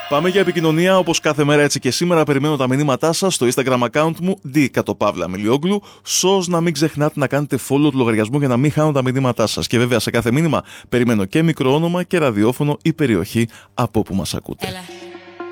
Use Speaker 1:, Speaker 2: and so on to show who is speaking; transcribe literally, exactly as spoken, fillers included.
Speaker 1: Πάμε για επικοινωνία, όπως κάθε μέρα έτσι και σήμερα. Περιμένω τα μηνύματά σας στο Instagram account μου D Κατοπαύλα Μιλιόγλου. Σως να μην ξεχνάτε να κάνετε follow του λογαριασμού για να μην χάνω τα μηνύματά σας. Και βέβαια σε κάθε μήνυμα περιμένω και μικρό όνομα και ραδιόφωνο ή περιοχή από όπου μας ακούτε.
Speaker 2: Έλα.